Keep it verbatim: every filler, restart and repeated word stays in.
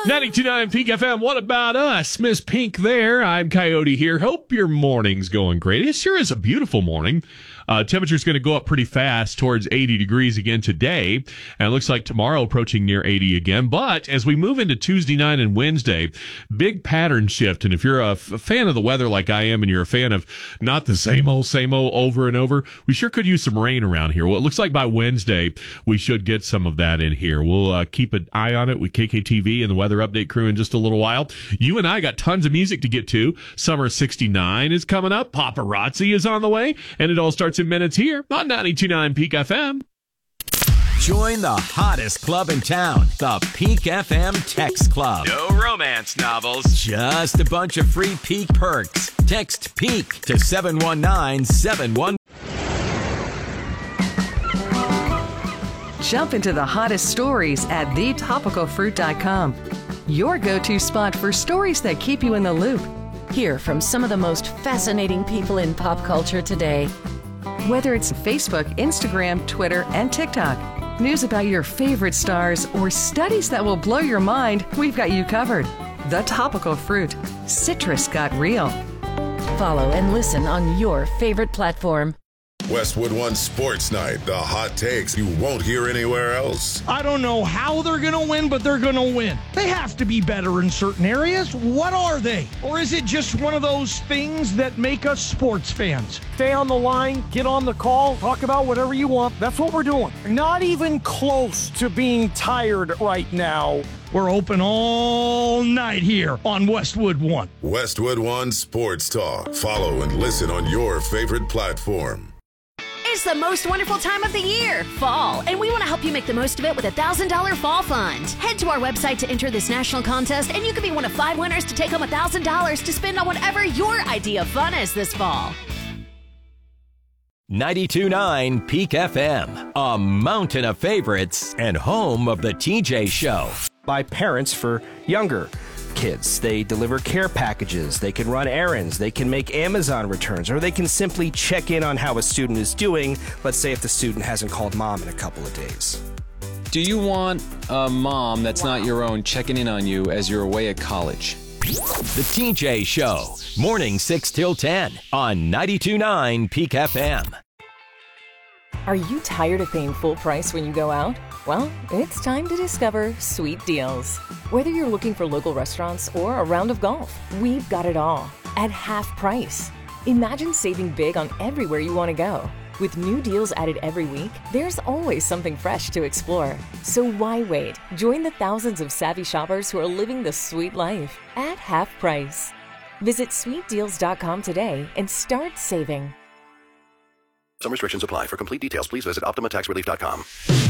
ninety-two point nine Peak F M, what about us? Miss Pink there. I'm Coyote here. Hope your morning's going great. It sure is a beautiful morning. Uh, temperature's going to go up pretty fast towards eighty degrees again today. And it looks like tomorrow approaching near eighty again. But as we move into Tuesday night and Wednesday, big pattern shift. And if you're a, f- a fan of the weather like I am and you're a fan of not the same old, same old over and over, we sure could use some rain around here. Well, it looks like by Wednesday, we should get some of that in here. We'll uh, keep an eye on it with K K T V and the Weather Update crew in just a little while. You and I got tons of music to get to. Summer sixty-nine is coming up. Paparazzi is on the way. And it all starts in minutes here on ninety-two point nine Peak F M. Join the hottest club in town, the Peak F M Text Club. No romance novels. Just a bunch of free Peak perks. Text PEAK to seven one nine seven one. Jump into the hottest stories at the topical fruit dot com. Your go-to spot for stories that keep you in the loop. Hear from some of the most fascinating people in pop culture today. Whether it's Facebook, Instagram, Twitter, and TikTok, news about your favorite stars, or studies that will blow your mind, we've got you covered. The Topical Fruit. Citrus got real. Follow and listen on your favorite platform. Westwood One Sports Night, the hot takes you won't hear anywhere else. I don't know how they're going to win, but they're going to win. They have to be better in certain areas. What are they? Or is it just one of those things that make us sports fans? Stay on the line, get on the call, talk about whatever you want. That's what we're doing. Not even close to being tired right now. We're open all night here on Westwood One. Westwood One Sports Talk. Follow and listen on your favorite platform. It's the most wonderful time of the year, fall, and we want to help you make the most of it with a one thousand dollars Fall Fund. Head to our website to enter this national contest, and you could be one of five winners to take home one thousand dollars to spend on whatever your idea of fun is this fall. ninety-two point nine Peak F M, a mountain of favorites and home of the T J Show. By parents for younger kids. They deliver care packages, they can run errands, they can make Amazon returns, or they can simply check in on how a student is doing, let's say if the student hasn't called mom in a couple of days. Do you want a mom that's wow. not your own checking in on you as you're away at college? The T J Show, morning six till ten on ninety-two point nine Peak F M. Are you tired of paying full price when you go out? Well, it's time to discover Sweet Deals. Whether you're looking for local restaurants or a round of golf, we've got it all at half price. Imagine saving big on everywhere you want to go. With new deals added every week, there's always something fresh to explore. So why wait? Join the thousands of savvy shoppers who are living the sweet life at half price. Visit sweet deals dot com today and start saving. Some restrictions apply. For complete details, please visit optima tax relief dot com.